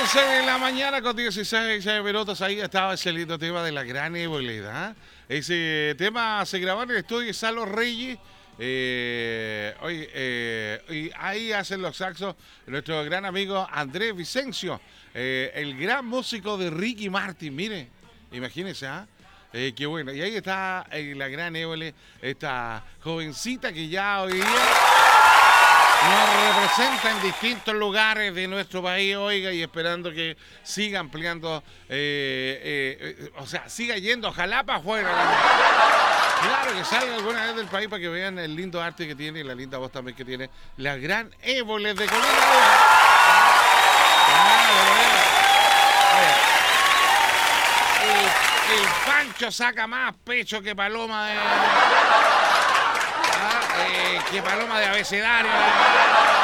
11 de la mañana con 16 minutos. Ahí estaba ese lindo tema de la gran eboleda. Ese tema se grabó en el estudio de Salo Reyes. Y ahí hacen los saxos nuestro gran amigo Andrés Vicencio, el gran músico de Ricky Martin. Mire, imagínense, qué bueno. Y ahí está la gran Évole, esta jovencita que ya hoy día nos representa en distintos lugares de nuestro país, oiga, y esperando que siga ampliando, o sea, siga yendo, ojalá para afuera. Claro, que salga alguna vez del país para que vean el lindo arte que tiene y la linda voz también que tiene la gran Évole de Colombia. El Pancho saca más pecho que paloma de... que paloma de abecedario.